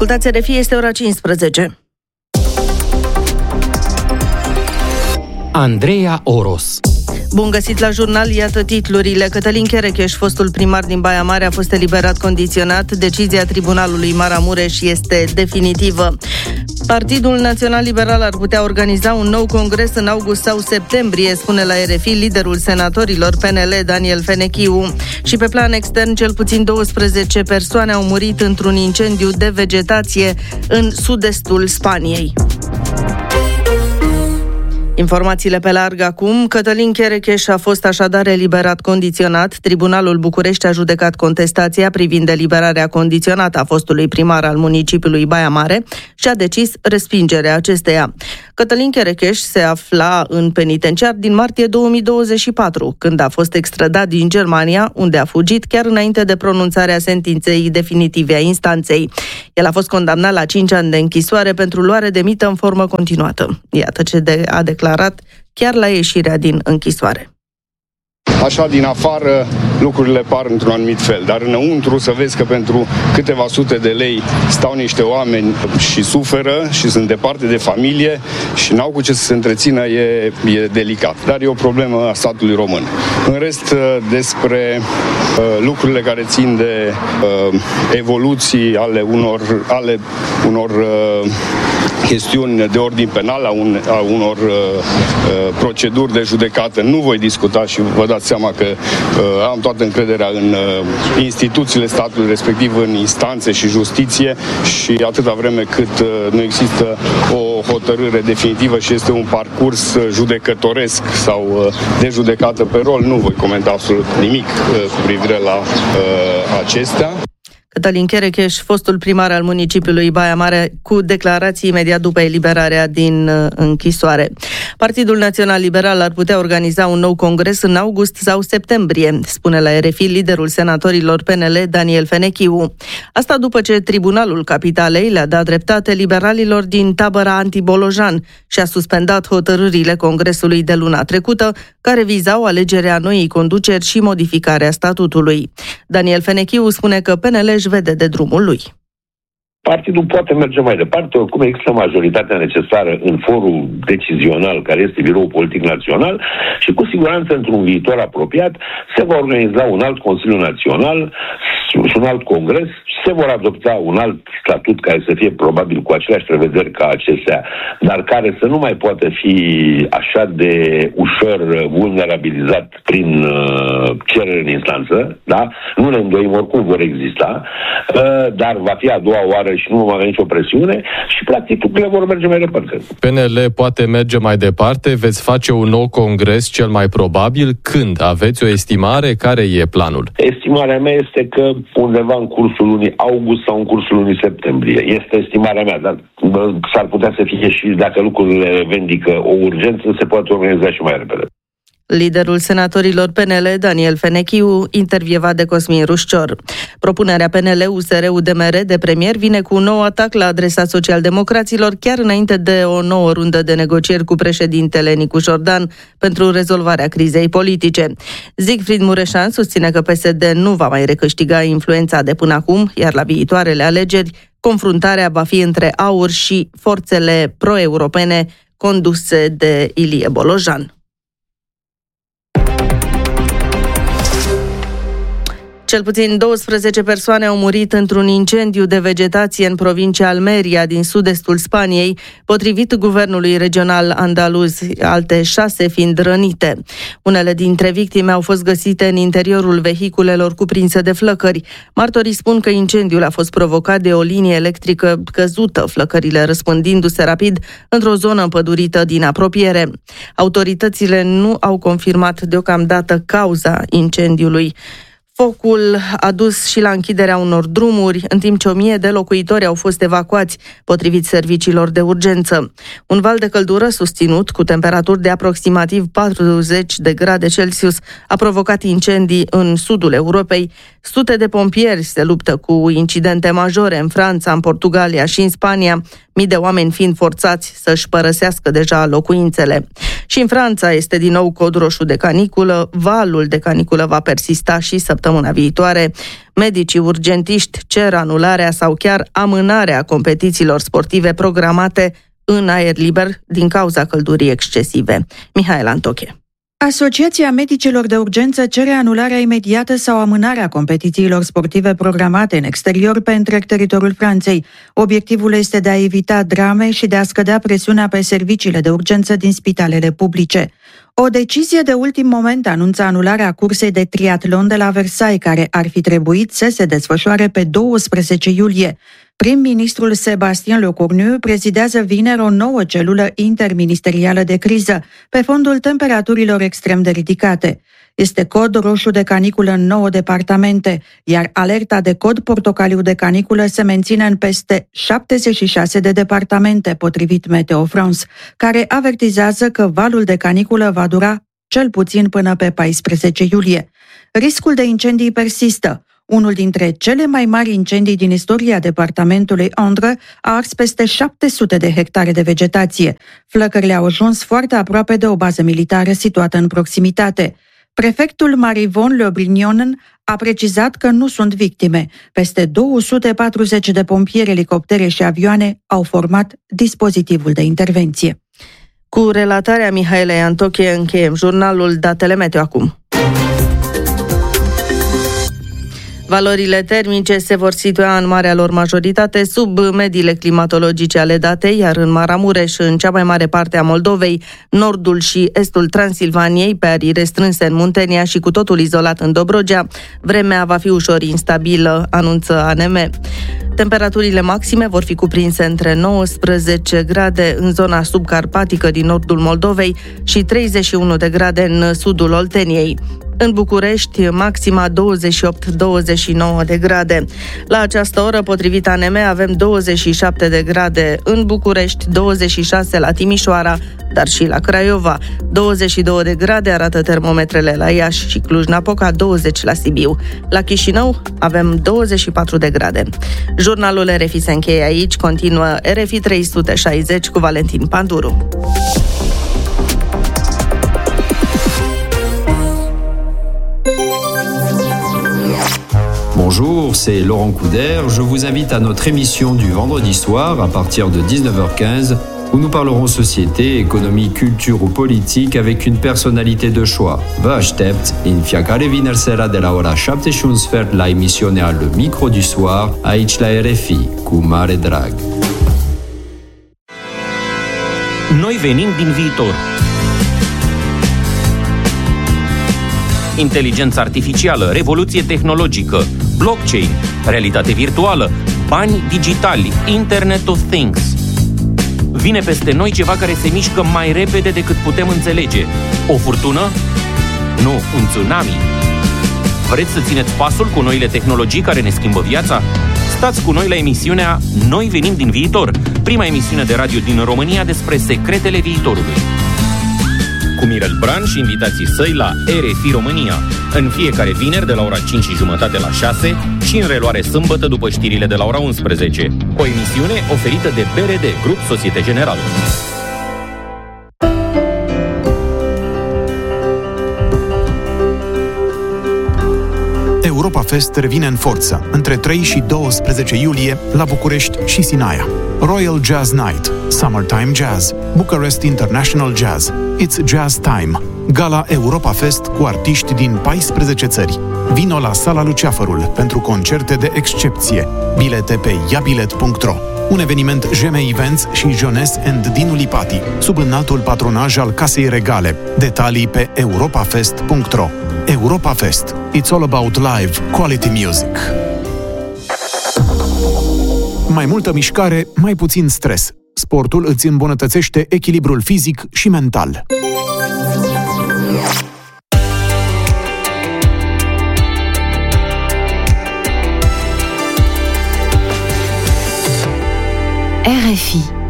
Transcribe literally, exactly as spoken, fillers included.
Ascultați R F I, este ora cincisprezece. Andreea Oros. Bun găsit la jurnal, iată titlurile. Cătălin Cherecheș, fostul primar din Baia Mare, a fost eliberat condiționat. Decizia Tribunalului Maramureș este definitivă. Partidul Național Liberal ar putea organiza un nou congres în august sau septembrie, spune la R F I liderul senatorilor P N L, Daniel Fenechiu. Și pe plan extern, cel puțin douăsprezece persoane au murit într-un incendiu de vegetație în sud-estul Spaniei. Informațiile pe larg acum. Cătălin Cherecheș a fost așadar eliberat condiționat. Tribunalul București a judecat contestația privind eliberarea condiționată a fostului primar al municipiului Baia Mare și a decis respingerea acesteia. Cătălin Cherecheș se afla în penitenciar din martie două mii douăzeci și patru, când a fost extradat din Germania, unde a fugit chiar înainte de pronunțarea sentinței definitive a instanței. El a fost condamnat la cinci ani de închisoare pentru luare de mită în formă continuată. Iată ce de- a declarat chiar la ieșirea din închisoare. Așa, din afară, lucrurile par într-un anumit fel, dar înăuntru să vezi că pentru câteva sute de lei stau niște oameni și suferă și sunt departe de familie și n-au cu ce să se întrețină, e, e delicat. Dar e o problemă a statului român. În rest, despre uh, lucrurile care țin de uh, evoluții ale unor, ale unor uh, chestiuni de ordin penal, a, un, a unor uh, uh, proceduri de judecată, nu voi discuta și vă dați seama că uh, am toată încrederea în uh, instituțiile statului, respectiv în instanțe și justiție, și atâta vreme cât uh, nu există o hotărâre definitivă și este un parcurs judecătoresc sau uh, de judecată pe rol, nu voi comenta absolut nimic uh, cu privire la uh, acestea. Cătălin Cherecheș, fostul primar al municipiului Baia Mare, cu declarații imediat după eliberarea din închisoare. Partidul Național Liberal ar putea organiza un nou congres în august sau septembrie, spune la R F I liderul senatorilor P N L, Daniel Fenechiu. Asta după ce Tribunalul Capitalei le-a dat dreptate liberalilor din tabăra anti-Bolojan și a suspendat hotărârile congresului de luna trecută, care vizau alegerea noii conduceri și modificarea statutului. Daniel Fenechiu spune că P N L își vede de drumul lui. Partidul poate merge mai departe, oricum există majoritatea necesară în forul decizional, care este Biroul Politic Național, și cu siguranță într-un viitor apropiat se va organiza un alt Consiliu Național și un alt congres, se vor adopta un alt statut care să fie probabil cu aceleași prevederi ca acestea, dar care să nu mai poată fi așa de ușor vulnerabilizat prin uh, cerere în instanță, da? Nu ne îndoim, oricum vor exista, uh, dar va fi a doua oară și nu va avea nicio presiune și practic lucrurile vor merge mai departe. P N L poate merge mai departe, veți face un nou congres cel mai probabil. Când? Aveți o estimare? Care e planul? Estimarea mea este că undeva în cursul lunii august sau în cursul lunii septembrie. Este estimarea mea, dar s-ar putea să fie și, dacă lucrurile vendică o urgență, se poate organiza și mai repede. Liderul senatorilor P N L, Daniel Fenechiu, intervievat de Cosmin Rușcior. Propunerea P N L U S R U D M R de premier vine cu un nou atac la adresa socialdemocraților, chiar înainte de o nouă rundă de negocieri cu președintele Nicu Jordan pentru rezolvarea crizei politice. Siegfried Mureșan susține că P S D nu va mai recâștiga influența de până acum, iar la viitoarele alegeri confruntarea va fi între AUR și forțele pro-europene conduse de Ilie Bolojan. Cel puțin douăsprezece persoane au murit într-un incendiu de vegetație în provincia Almeria, din sud-estul Spaniei, potrivit guvernului regional andaluz, alte șase fiind rănite. Unele dintre victime au fost găsite în interiorul vehiculelor cuprinse de flăcări. Martorii spun că incendiul a fost provocat de o linie electrică căzută, flăcările răspândindu-se rapid într-o zonă împădurită din apropiere. Autoritățile nu au confirmat deocamdată cauza incendiului. Focul a dus și la închiderea unor drumuri, în timp ce o mie de locuitori au fost evacuați, potrivit serviciilor de urgență. Un val de căldură susținut, cu temperaturi de aproximativ patruzeci de grade Celsius, a provocat incendii în sudul Europei. Sute de pompieri se luptă cu incidente majore în Franța, în Portugalia și în Spania, mii de oameni fiind forțați să-și părăsească deja locuințele. Și în Franța este din nou cod roșu de caniculă, valul de caniculă va persista și săptămâna săptămâna viitoare. Medicii urgentiști cer anularea sau chiar amânarea competițiilor sportive programate în aer liber din cauza căldurii excesive. Mihaela Antoche. Asociația Medicilor de Urgență cere anularea imediată sau amânarea competițiilor sportive programate în exterior pe întreg teritoriul Franței. Obiectivul este de a evita drame și de a scădea presiunea pe serviciile de urgență din spitalele publice. O decizie de ultim moment anunță anularea cursei de triatlon de la Versailles, care ar fi trebuit să se desfășoare pe douăsprezece iulie. Prim-ministrul Sébastien Lecornu prezidează vineri o nouă celulă interministerială de criză, pe fondul temperaturilor extrem de ridicate. Este cod roșu de caniculă în nouă departamente, iar alerta de cod portocaliu de caniculă se menține în peste șaptezeci și șase de departamente, potrivit Meteo France, care avertizează că valul de caniculă va dura cel puțin până pe paisprezece iulie. Riscul de incendii persistă. Unul dintre cele mai mari incendii din istoria departamentului Indre a ars peste șapte sute de hectare de vegetație. Flăcările au ajuns foarte aproape de o bază militară situată în proximitate. Prefectul Marivon Le Brignon a precizat că nu sunt victime. Peste două sute patruzeci de pompieri, elicoptere și avioane au format dispozitivul de intervenție. Cu relatarea Mihaelei Antoche încheiem jurnalul Datele Meteo acum. Valorile termice se vor situa în marea lor majoritate sub mediile climatologice ale datei, iar în Maramureș, în cea mai mare parte a Moldovei, nordul și estul Transilvaniei, pe arii restrânse în Muntenia și cu totul izolat în Dobrogea, vremea va fi ușor instabilă, anunță A N M. Temperaturile maxime vor fi cuprinse între nouăsprezece grade în zona subcarpatică din nordul Moldovei și treizeci și unu de grade în sudul Olteniei. În București, maxima douăzeci și opt douăzeci și nouă de grade. La această oră, potrivit A N M, avem douăzeci și șapte de grade în București, douăzeci și șase la Timișoara, dar și la Craiova. douăzeci și două de grade arată termometrele la Iași și Cluj-Napoca, douăzeci la Sibiu. La Chișinău avem douăzeci și patru de grade. Jurnalul R F I se încheie aici, continuă R F I trei sute șaizeci cu Valentin Panduru. Bonjour, c'est Laurent Couder. Je vous invite à notre émission du vendredi soir à partir de dix-neuf heures quinze où nous parlerons société, économie, culture ou politique avec une personnalité de choix. Vă aștept în fiecare vineri seara de la ora șapte și un sfert la emisiunea Le Micro du Soir, aici la R F I, cu mare drag. Noi venim din viitor. Inteligență artificială, revoluție tehnologică, blockchain, realitate virtuală, bani digitali, Internet of Things. Vine peste noi ceva care se mișcă mai repede decât putem înțelege. O furtună? Nu, un tsunami. Vreți să țineți pasul cu noile tehnologii care ne schimbă viața? Stați cu noi la emisiunea Noi venim din viitor, prima emisiune de radio din România despre secretele viitorului. Cu Mirel Bran și invitații săi la R F I România, în fiecare vineri de la ora cinci și jumătate la șase și în reluare sâmbătă după știrile de la ora unsprezece. O emisiune oferită de B R D, Grup Societe Generală. Europa Fest revine în forță, între trei și douăsprezece iulie, la București și Sinaia. Royal Jazz Night, Summertime Jazz, Bucharest International Jazz, It's Jazz Time, Gala Europa Fest cu artiști din paisprezece țări. Vino la Sala Luceafărul pentru concerte de excepție. Bilete pe iabilet punct ro. Un eveniment J M Events și Jones and Dinu Lipati, sub înaltul patronaj al Casei Regale. Detalii pe europafest punct ro. Europa Fest. It's all about live quality music. Mai multă mișcare, mai puțin stres. Sportul îți îmbunătățește echilibrul fizic și mental. R F I